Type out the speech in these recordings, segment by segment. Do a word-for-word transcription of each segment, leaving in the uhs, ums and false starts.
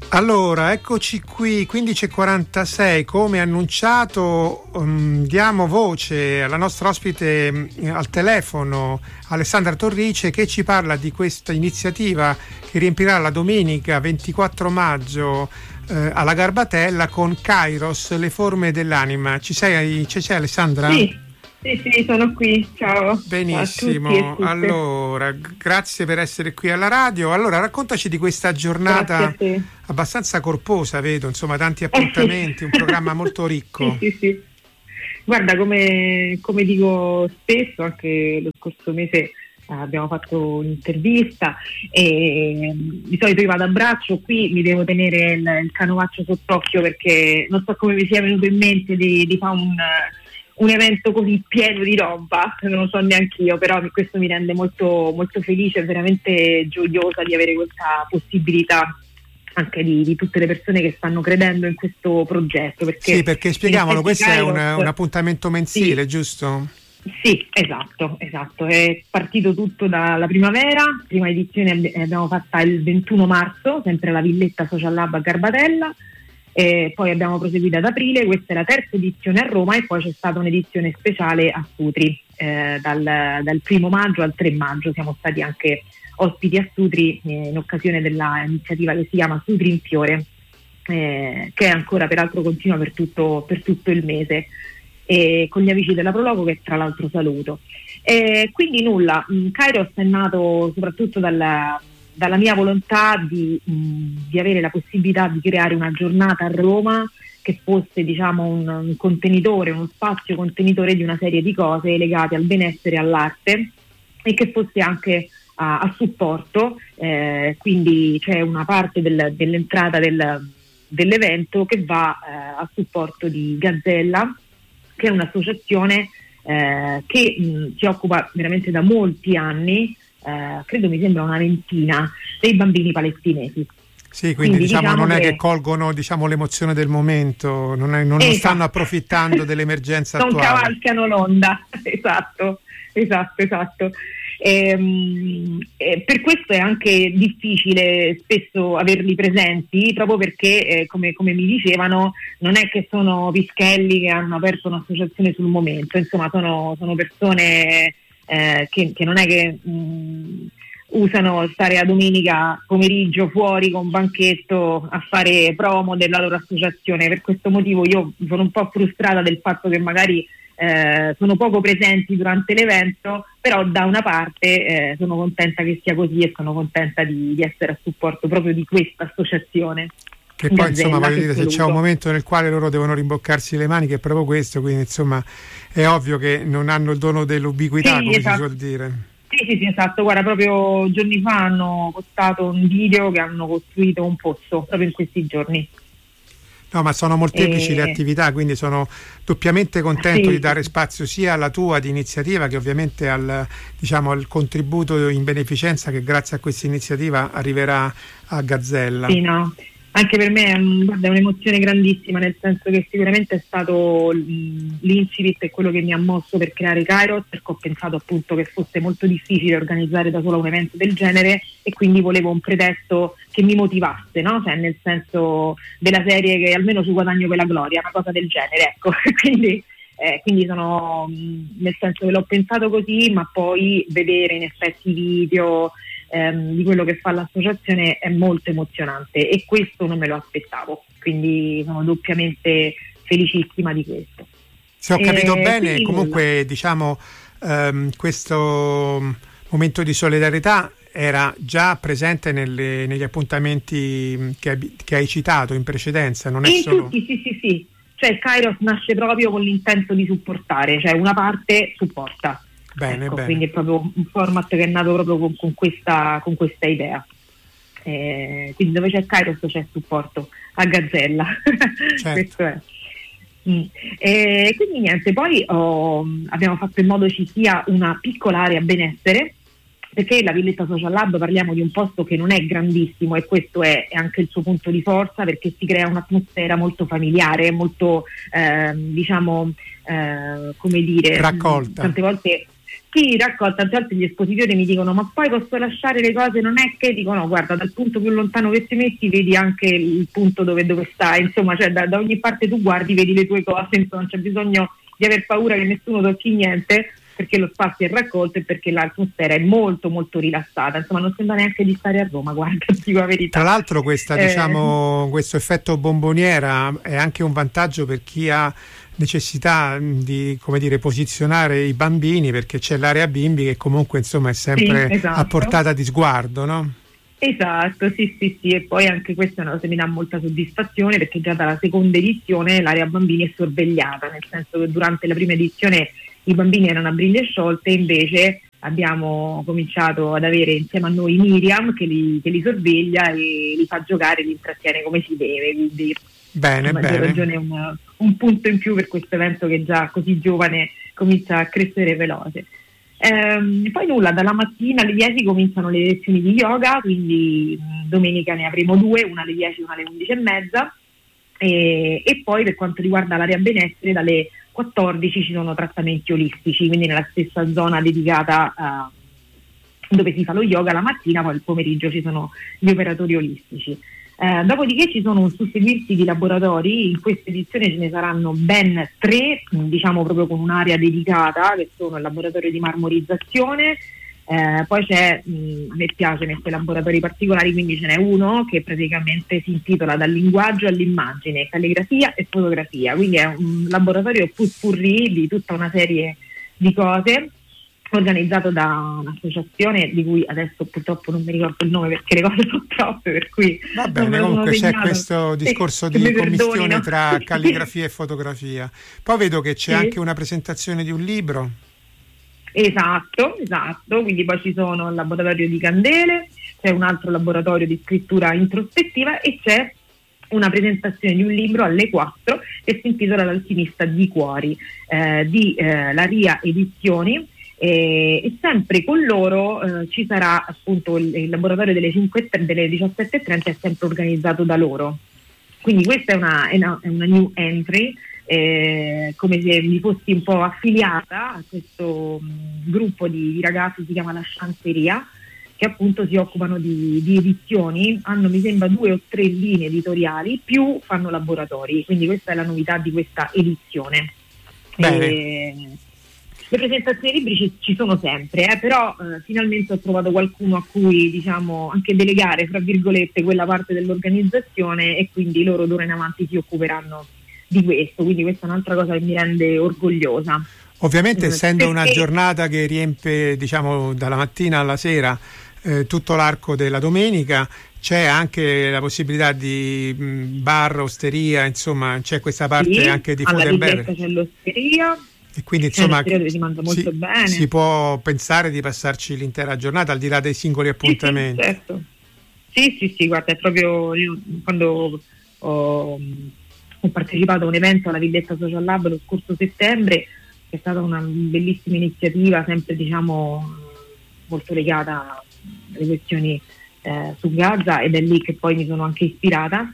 Allora, eccoci qui, quindici e quarantasei, come annunciato um, diamo voce alla nostra ospite um, al telefono, Alessandra Torrice, che ci parla di questa iniziativa che riempirà la domenica ventiquattro maggio eh, alla Garbatella con Kairos, le forme dell'anima. Ci sei, ci sei Alessandra? Sì. Sì, sì, sono qui, ciao. Benissimo, ciao a tutti e allora, g- grazie per essere qui alla radio. Allora, raccontaci di questa giornata abbastanza corposa, vedo, insomma, tanti appuntamenti, eh sì. Un programma molto ricco. Sì, sì, sì. Guarda, come, come dico spesso, anche lo scorso mese eh, abbiamo fatto un'intervista e di solito io vado a braccio, qui mi devo tenere il, il canovaccio sott'occhio perché non so come mi sia venuto in mente di, di fare un... un evento così pieno di roba, non lo so neanche io, però questo mi rende molto, molto felice e veramente gioiosa di avere questa possibilità anche di, di tutte le persone che stanno credendo in questo progetto. Perché sì, perché spieghiamolo, questo Kairos, è un, un appuntamento mensile, sì, giusto? Sì, esatto, esatto. È partito tutto dalla primavera, prima edizione abbiamo fatta il ventuno marzo, sempre alla Villetta Social Lab a Garbatella. E poi abbiamo proseguito ad aprile, questa è la terza edizione a Roma e poi c'è stata un'edizione speciale a Sutri eh, dal, dal primo maggio al tre maggio. Siamo stati anche ospiti a Sutri eh, in occasione dell'iniziativa che si chiama Sutri in Fiore, eh, che è ancora peraltro continua per tutto, per tutto il mese, e con gli amici della Prologo che tra l'altro saluto. E quindi nulla, mh, Kairos è nato soprattutto dalla dalla mia volontà di, mh, di avere la possibilità di creare una giornata a Roma che fosse, diciamo, un, un contenitore, uno spazio contenitore di una serie di cose legate al benessere e all'arte, e che fosse anche a, a supporto, eh, quindi c'è una parte del, dell'entrata del, dell'evento che va eh, a supporto di Gazzella, che è un'associazione eh, che mh, si occupa veramente da molti anni, Uh, credo mi sembra una ventina, dei bambini palestinesi. Sì, quindi, quindi diciamo, diciamo non che... è che colgono, diciamo, l'emozione del momento, non, è, non, esatto. non stanno approfittando dell'emergenza non attuale. Non cavalcano l'onda, esatto, esatto, esatto. E, e per questo è anche difficile spesso averli presenti, proprio perché eh, come, come mi dicevano, non è che sono pischelli che hanno aperto un'associazione sul momento, insomma sono, sono persone Eh, che, che non è che mh, usano stare a domenica pomeriggio fuori con un banchetto a fare promo della loro associazione. Per questo motivo io sono un po' frustrata del fatto che magari eh, sono poco presenti durante l'evento, però da una parte eh, sono contenta che sia così e sono contenta di, di essere a supporto proprio di questa associazione. Che poi insomma voglio dire, se c'è un momento nel quale loro devono rimboccarsi le maniche è proprio questo, quindi insomma è ovvio che non hanno il dono dell'ubiquità, sì, come esatto. si suol dire. Sì, sì, sì, esatto. Guarda, proprio giorni fa hanno postato un video che hanno costruito un pozzo proprio in questi giorni. No, ma sono molteplici e... le attività, quindi sono doppiamente contento sì. di dare spazio sia alla tua di iniziativa che ovviamente al, diciamo, al contributo in beneficenza che grazie a questa iniziativa arriverà a Gazzella. Sì, no. Anche per me è, guarda, è un'emozione grandissima, nel senso che sicuramente è stato l'incipit e quello che mi ha mosso per creare Kairos, perché ho pensato appunto che fosse molto difficile organizzare da sola un evento del genere e quindi volevo un pretesto che mi motivasse, no? Cioè nel senso della serie che almeno ci guadagno quella gloria, una cosa del genere, ecco. quindi, eh, quindi sono, nel senso che l'ho pensato così, ma poi vedere in effetti video Ehm, di quello che fa l'associazione è molto emozionante e questo non me lo aspettavo, quindi sono doppiamente felicissima di questo. Se ho capito e bene, comunque nulla. diciamo ehm, questo momento di solidarietà era già presente nelle, negli appuntamenti che, che hai citato in precedenza, non è in solo... tutti, sì sì sì, cioè Kairos nasce proprio con l'intento di supportare, cioè una parte supporta. Bene, ecco, bene. Quindi è proprio un format che è nato proprio con, con, questa, con questa idea. Eh, quindi dove c'è Kairos c'è supporto a Gazzella. Certo. Questo è. Mm. E quindi niente, poi oh, abbiamo fatto in modo ci sia una piccola area benessere, perché la Villetta Social Lab parliamo di un posto che non è grandissimo e questo è, è anche il suo punto di forza, perché si crea un'atmosfera molto familiare, molto eh, diciamo eh, come dire, raccolta. Tante volte Sì, raccolta, tante volte gli espositori mi dicono ma poi posso lasciare le cose, non è che dico no, guarda, dal punto più lontano che ti metti vedi anche il punto dove, dove stai, insomma, cioè da, da ogni parte tu guardi, vedi le tue cose, insomma, non c'è bisogno di aver paura che nessuno tocchi niente, perché lo spazio è raccolto e perché l'atmosfera è molto molto rilassata, insomma non sembra neanche di stare a Roma, guarda, dico la verità. Tra l'altro questa, eh, diciamo, questo effetto bomboniera è anche un vantaggio per chi ha necessità di, come dire, posizionare i bambini, perché c'è l'area bimbi che comunque insomma è sempre sì, esatto, a portata di sguardo, no? Esatto, sì sì sì, e poi anche questa è una cosa che mi dà molta soddisfazione, perché già dalla seconda edizione l'area bambini è sorvegliata, nel senso che durante la prima edizione i bambini erano a briglie sciolte, invece abbiamo cominciato ad avere insieme a noi Miriam che li, che li sorveglia e li fa giocare, li intrattiene come si deve, quindi bene, a maggior ragione un, un punto in più per questo evento che già così giovane comincia a crescere veloce. Ehm, poi nulla, dalla mattina alle dieci cominciano le lezioni di yoga, quindi mh, domenica ne avremo due, una alle dieci e una alle undici e mezza, e, e poi per quanto riguarda l'area benessere dalle quattordici ci sono trattamenti olistici, quindi nella stessa zona dedicata a dove si fa lo yoga la mattina, poi il pomeriggio ci sono gli operatori olistici. Eh, dopodiché ci sono un susseguirsi di laboratori, in questa edizione ce ne saranno ben tre, diciamo proprio con un'area dedicata, che sono il laboratorio di marmorizzazione, eh, poi c'è, mh, a me piace mettere laboratori particolari, quindi ce n'è uno che praticamente si intitola Dal linguaggio all'immagine, calligrafia e fotografia, quindi è un laboratorio purpurri di tutta una serie di cose, organizzato da un'associazione di cui adesso purtroppo non mi ricordo il nome perché le cose sono troppe, per cui va bene, comunque c'è questo discorso sì, di commistione tra calligrafia e fotografia. Poi vedo che c'è sì. anche una presentazione di un libro. Esatto, esatto, quindi poi ci sono il laboratorio di candele, c'è un altro laboratorio di scrittura introspettiva e c'è una presentazione di un libro alle quattro che si intitola L'alchimista di cuori, eh, di eh, la Ria Edizioni. E, e sempre con loro eh, ci sarà appunto il, il laboratorio delle, cinque, delle diciassette e trenta, è sempre organizzato da loro, quindi questa è una, è una, è una new entry, eh, come se mi fossi un po' affiliata a questo mh, gruppo di, di ragazzi, si chiama La Scianzeria, che appunto si occupano di, di edizioni, hanno mi sembra due o tre linee editoriali più fanno laboratori, quindi questa è la novità di questa edizione. E, le presentazioni libri ci, ci sono sempre, eh, però eh, finalmente ho trovato qualcuno a cui diciamo anche delegare, fra virgolette, quella parte dell'organizzazione, e quindi loro d'ora in avanti si occuperanno di questo, quindi questa è un'altra cosa che mi rende orgogliosa. Ovviamente essendo una giornata che riempie, diciamo, dalla mattina alla sera eh, tutto l'arco della domenica, c'è anche la possibilità di mh, bar, osteria, insomma c'è questa parte sì, anche di food and beverage. C'è l'osteria. E quindi insomma si, molto si, bene. si può pensare di passarci l'intera giornata al di là dei singoli appuntamenti. Sì, sì, certo. Sì, sì, sì, guarda, è proprio io quando ho, ho partecipato a un evento alla Villetta Social Lab lo scorso settembre, che è stata una bellissima iniziativa, sempre diciamo molto legata alle questioni eh, su Gaza, ed è lì che poi mi sono anche ispirata.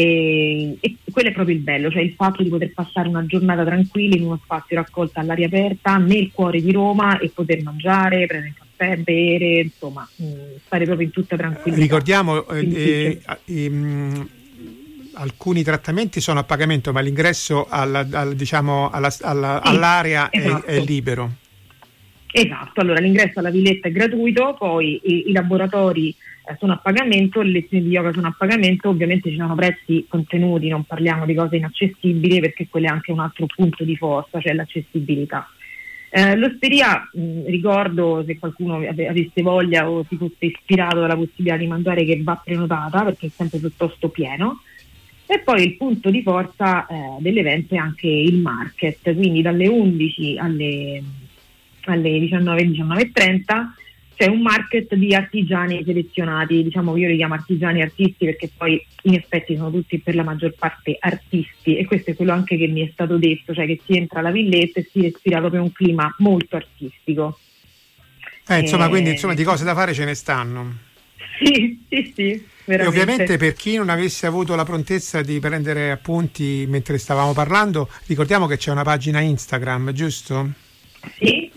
E, e quello è proprio il bello, cioè il fatto di poter passare una giornata tranquilla in uno spazio raccolto all'aria aperta nel cuore di Roma e poter mangiare, prendere un caffè, bere, insomma mh, stare proprio in tutta tranquillità. Ricordiamo eh, eh, eh, mh, alcuni trattamenti sono a pagamento, ma l'ingresso alla, al, diciamo, alla, alla, sì, all'area esatto. è, è libero. Esatto, allora l'ingresso alla villetta è gratuito, poi i, i laboratori eh, sono a pagamento, le lezioni di yoga sono a pagamento, ovviamente ci sono prezzi contenuti, non parliamo di cose inaccessibili, perché quello è anche un altro punto di forza, cioè l'accessibilità. Eh, l'osteria, mh, ricordo, se qualcuno ave- avesse voglia o si fosse ispirato dalla possibilità di mangiare, che va prenotata perché è sempre piuttosto pieno. E poi il punto di forza eh, dell'evento è anche il market, quindi dalle undici alle alle diciannove, diciannove e trenta c'è un market di artigiani selezionati, diciamo io li chiamo artigiani artisti perché poi in effetti sono tutti per la maggior parte artisti, e questo è quello anche che mi è stato detto, cioè che si entra alla villetta e si respira proprio un clima molto artistico. Eh, insomma, e... quindi insomma di cose da fare ce ne stanno. Sì, sì, sì. Veramente. E ovviamente per chi non avesse avuto la prontezza di prendere appunti mentre stavamo parlando, ricordiamo che c'è una pagina Instagram, giusto? Sì,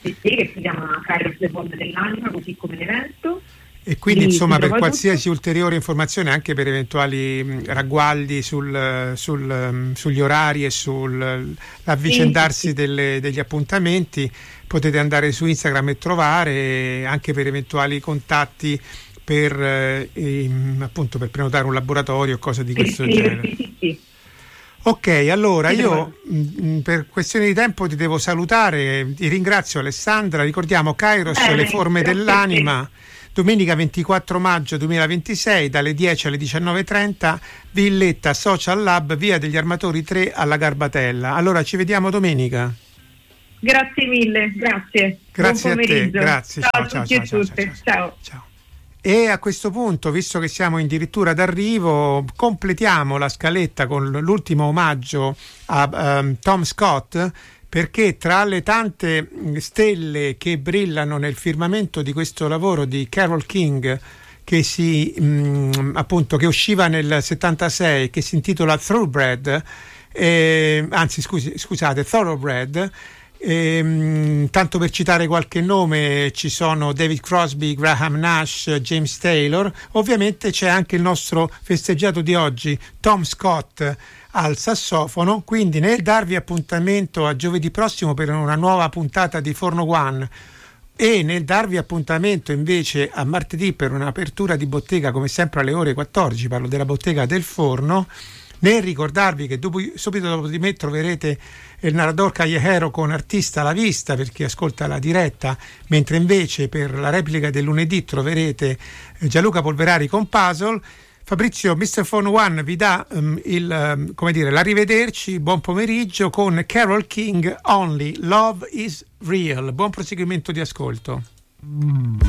sì, sì, che si chiama Kairos Le Forme dell'Anima, così come l'evento. E quindi Lì insomma per tutto. qualsiasi ulteriore informazione, anche per eventuali mh, ragguagli sul, sul, um, sugli orari e sull'avvicendarsi sì, sì, sì. delle, degli appuntamenti, potete andare su Instagram e trovare, anche per eventuali contatti per eh, ehm, appunto per prenotare un laboratorio o cose di Per questo iscriversi, genere. sì, sì. Ok, allora Sì, io mh, per questione di tempo ti devo salutare, ti ringrazio Alessandra, ricordiamo Kairos Bene, Le Forme grazie a te. dell'Anima, domenica ventiquattro maggio duemilaventisei dalle dieci alle diciannove e trenta, Villetta Social Lab, via degli Armatori tre alla Garbatella. Allora ci vediamo domenica. Grazie mille, grazie. Grazie Buon a te, pomeriggio. grazie, Ciao, ciao, a ciao, tutti ciao, e ciao, tutte. ciao, Ciao. ciao. E a questo punto, visto che siamo addirittura d'arrivo, completiamo la scaletta con l'ultimo omaggio a um, Tom Scott, perché tra le tante stelle che brillano nel firmamento di questo lavoro di Carole King, che si mh, appunto che usciva nel settantasei, che si intitola Thoroughbred, eh, anzi scusi, scusate, Thoroughbred. Ehm, tanto per citare qualche nome, ci sono David Crosby, Graham Nash, James Taylor. Ovviamente c'è anche il nostro festeggiato di oggi, Tom Scott al sassofono. Quindi nel darvi appuntamento a giovedì prossimo per una nuova puntata di Forno One, e nel darvi appuntamento invece a martedì per un'apertura di bottega come sempre alle ore quattordici, parlo della bottega del Forno, nel ricordarvi che dopo, subito dopo di me troverete il narrador Callejero con Artista alla vista per chi ascolta la diretta, mentre invece per la replica del lunedì troverete Gianluca Polverari con Puzzle. Fabrizio, mister Phone One vi dà um, il, um, come dire, l'arrivederci, buon pomeriggio con Carole King, Only Love is Real. Buon proseguimento di ascolto.